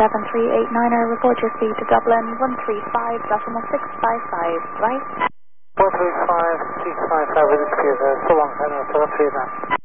7389er, report your speed to Dublin 135.655, right? 135.655 with the computer, so long, 739.